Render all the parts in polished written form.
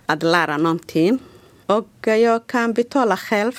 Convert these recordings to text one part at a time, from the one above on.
att lära någonting. Och jag kan betala själv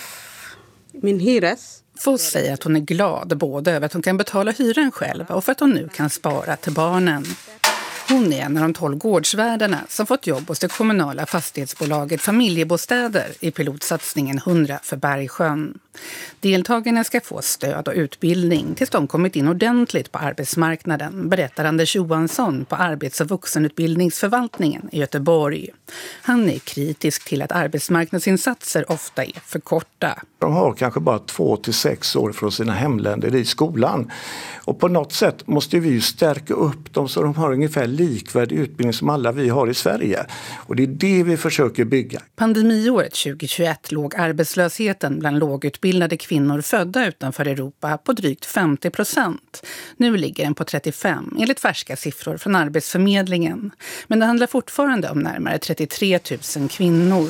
min hyres. Foss säger att hon är glad både över att hon kan betala hyran själv och för att hon nu kan spara till barnen. Hon är en av de 12 gårdsvärdarna som fått jobb hos det kommunala fastighetsbolaget Familjebostäder i pilotsatsningen 100 för Bergsjön. Deltagarna ska få stöd och utbildning tills de kommit in ordentligt på arbetsmarknaden, berättar Anders Johansson på Arbets- och vuxenutbildningsförvaltningen i Göteborg. Han är kritisk till att arbetsmarknadsinsatser ofta är för korta. De har kanske bara 2 till 6 år från sina hemländer i skolan. Och på något sätt måste vi ju stärka upp dem så de har ungefär likvärdig utbildning som alla vi har i Sverige. Och det är det vi försöker bygga. Pandemiåret 2021 låg arbetslösheten bland lågutbildade kvinnor födda utanför Europa på drygt 50%. Nu ligger den på 35% enligt färska siffror från Arbetsförmedlingen. Men det handlar fortfarande om närmare 33 000 kvinnor.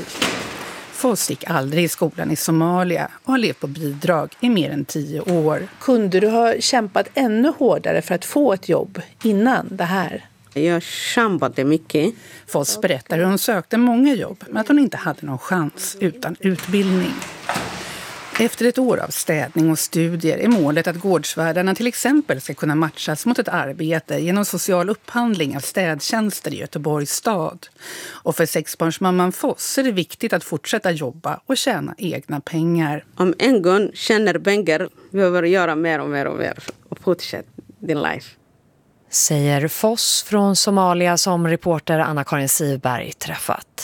Foss gick aldrig i skolan i Somalia och har levt på bidrag i mer än 10 år. Kunde du ha kämpat ännu hårdare för att få ett jobb innan det här? Jag kämpade mycket. Foss berättar hur hon sökte många jobb men att hon inte hade någon chans utan utbildning. Efter ett år av städning och studier är målet att gårdsvärdarna till exempel ska kunna matchas mot ett arbete genom social upphandling av städtjänster i Göteborgs stad. Och för 6-barnsmamman Foss är det viktigt att fortsätta jobba och tjäna egna pengar. Om en gång tjänar pengar behöver göra mer och mer och mer och fortsätta din life. Säger Foss från Somalia som reporter Anna-Karin Sivberg träffat.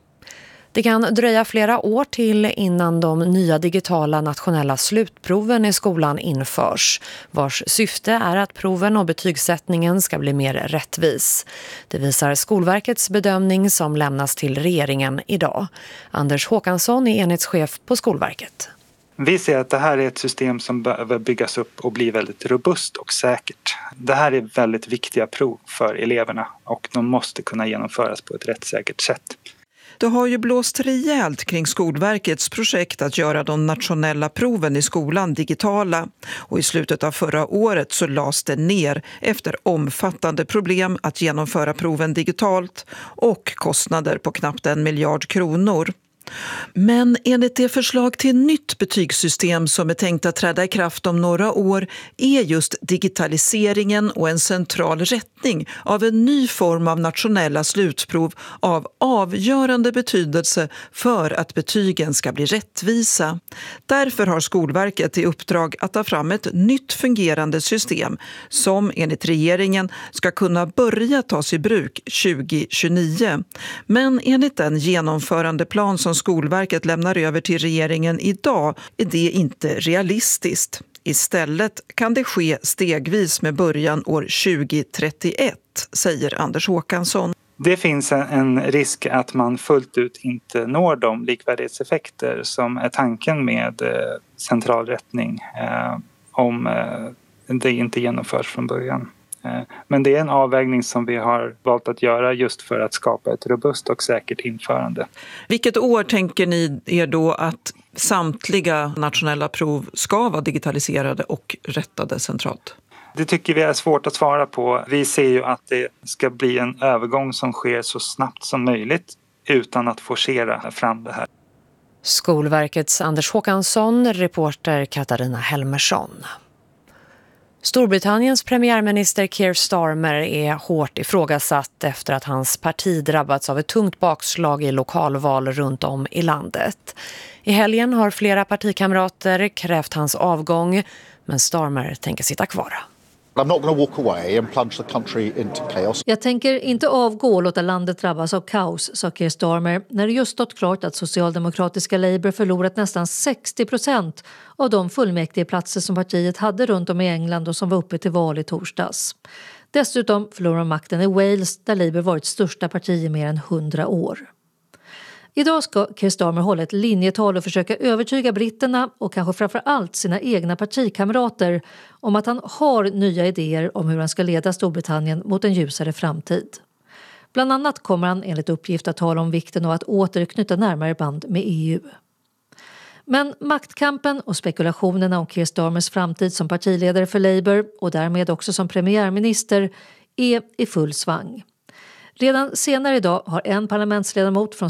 Det kan dröja flera år till innan de nya digitala nationella slutproven i skolan införs, vars syfte är att proven och betygssättningen ska bli mer rättvis. Det visar Skolverkets bedömning som lämnas till regeringen idag. Anders Håkansson är enhetschef på Skolverket. Vi ser att det här är ett system som behöver byggas upp och bli väldigt robust och säkert. Det här är väldigt viktiga prov för eleverna och de måste kunna genomföras på ett rättssäkert sätt. Det har ju blåst rejält kring Skolverkets projekt att göra de nationella proven i skolan digitala. Och i slutet av förra året så lades det ner efter omfattande problem att genomföra proven digitalt och kostnader på knappt 1 miljard kronor. Men enligt det förslag till nytt betygssystem som är tänkt att träda i kraft om några år är just digitaliseringen och en central rättning av en ny form av nationella slutprov av avgörande betydelse för att betygen ska bli rättvisa. Därför har Skolverket i uppdrag att ta fram ett nytt fungerande system som enligt regeringen ska kunna börja tas i bruk 2029. Men enligt den genomförandeplan som Skolverket lämnar över till regeringen idag är det inte realistiskt. Istället kan det ske stegvis med början år 2031, säger Anders Håkansson. Det finns en risk att man fullt ut inte når de likvärdighetseffekter som är tanken med centralrättning om det inte genomförs från början. Men det är en avvägning som vi har valt att göra just för att skapa ett robust och säkert införande. Vilket år tänker ni er då att samtliga nationella prov ska vara digitaliserade och rättade centralt? Det tycker vi är svårt att svara på. Vi ser ju att det ska bli en övergång som sker så snabbt som möjligt utan att forcera fram det här. Skolverkets Anders Håkansson, reporter Katarina Helmersson. Storbritanniens premiärminister Keir Starmer är hårt ifrågasatt efter att hans parti drabbats av ett tungt bakslag i lokalval runt om i landet. I helgen har flera partikamrater krävt hans avgång, men Starmer tänker sitta kvar. I'm not going to walk away and plunge the country into chaos. Jag tänker inte avgå och låta landet drabbas av kaos, sa Keir Starmer när det just stått klart att socialdemokratiska Labour förlorat nästan 60% av de fullmäktigeplatser som partiet hade runt om i England och som var uppe till val i torsdags. Dessutom förlorar makten i Wales där Labour varit största parti i mer än 100 år. Idag ska Keir Starmer hålla ett linjetal och försöka övertyga britterna och kanske framför allt sina egna partikamrater om att han har nya idéer om hur han ska leda Storbritannien mot en ljusare framtid. Bland annat kommer han enligt uppgift att tala om vikten av att återknyta närmare band med EU. Men maktkampen och spekulationerna om Keir Starmers framtid som partiledare för Labour och därmed också som premiärminister är i full svang. Redan senare idag har en parlamentsledamot från